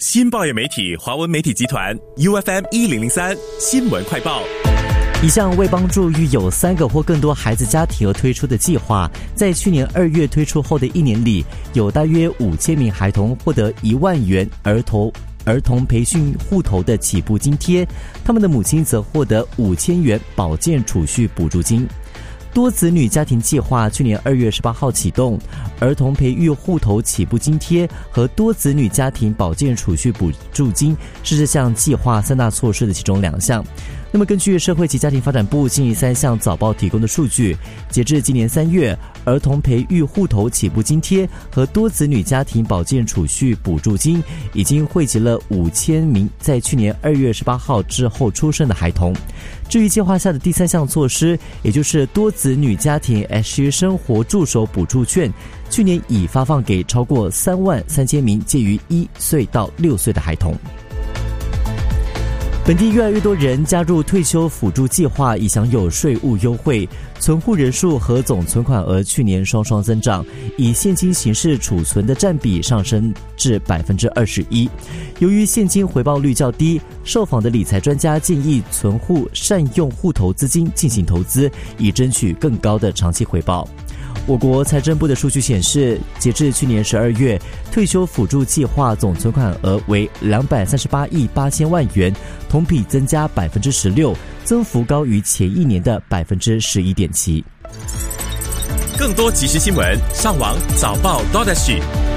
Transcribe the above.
新报业媒体华文媒体集团 UFM 1003新闻快报。 一项为帮助育有3个或更多孩子家庭而推出的计划，在去年2月推出后的1年里，有大约5000名孩童获得1万元儿童培训户头的起步津贴，他们的母亲则获得5000元保健储蓄补助金。多子女家庭计划去年2月18号启动，儿童培育户头起步津贴和多子女家庭保健储蓄补助金是这项计划3大措施的其中2项。那么根据社会及家庭发展部近3项早报提供的数据，截至今年3月，儿童培育户头起步津贴和多子女家庭保健储蓄补助金已经汇集了5000名在去年2月18号之后出生的孩童。至于计划下的第3项措施，也就是多子女家庭 SG 生活助手补助券，去年已发放给超过33000名介于1岁到6岁的孩童。本地越来越多人加入退休辅助计划，以享有税务优惠，存户人数和总存款额去年双双增长，以现金形式储存的占比上升至 21%。 由于现金回报率较低，受访的理财专家建议存户善用户头资金进行投资，以争取更高的长期回报。我国财政部的数据显示，截至去年12月，退休辅助计划总存款额为238亿8千万元，同比增加 16%， 增幅高于前一年的 11.7%。 更多即时新闻，上网早报 .SG。